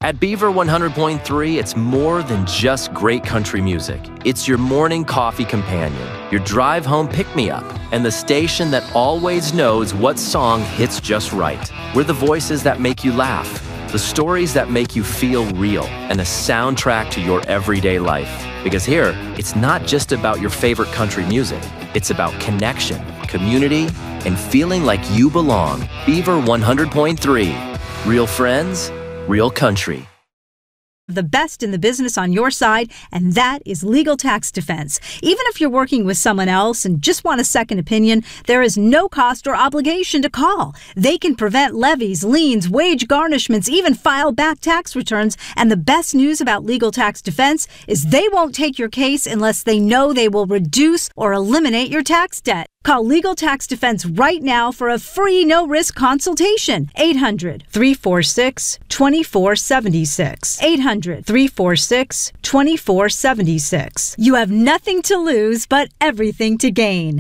At Beaver 100.3, it's more than just great country music. It's your morning coffee companion, your drive home pick-me-up, and the station that always knows what song hits just right. We're the voices that make you laugh, the stories that make you feel real, and a soundtrack to your everyday life. Because here, it's not just about your favorite country music. It's about connection, community, and feeling like you belong. Beaver 100.3. Real friends, real country. The best in the business on your side, and that is Legal Tax Defense. Even if you're working with someone else and just want a second opinion, there is no cost or obligation to call. They can prevent levies, liens, wage garnishments, even file back tax returns. And the best news about Legal Tax Defense is they won't take your case unless they know they will reduce or eliminate your tax debt. Call Legal Tax Defense right now for a free no-risk consultation. 800-346-2476. 800-346-2476. You have nothing to lose but everything to gain.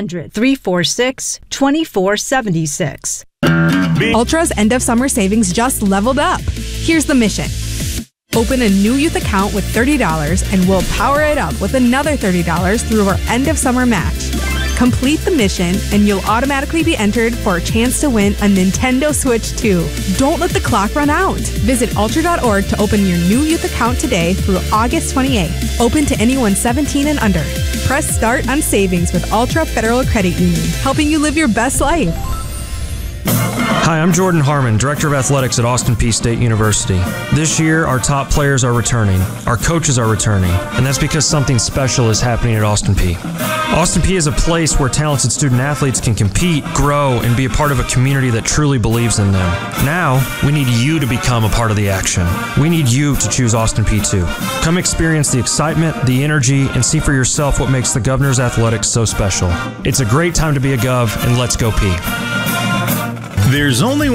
800-346-2476. Ultra's end of summer savings just leveled up. Here's the mission. Open a new youth account with $30 and we'll power it up with another $30 through our end of summer match. Complete the mission and you'll automatically be entered for a chance to win a Nintendo Switch 2. Don't let the clock run out. Visit Ultra.org to open your new youth account today through August 28th. Open to anyone 17 and under. Press start on savings with Ultra Federal Credit Union, helping you live your best life. Hi, I'm Jordan Harmon, Director of Athletics at Austin Peay State University. This year, our top players are returning, our coaches are returning, and that's because something special is happening at Austin Peay. Austin Peay is a place where talented student athletes can compete, grow, and be a part of a community that truly believes in them. Now, we need you to become a part of the action. We need you to choose Austin Peay too. Come experience the excitement, the energy, and see for yourself what makes the Governor's Athletics so special. It's a great time to be a Gov, and let's go Peay. There's only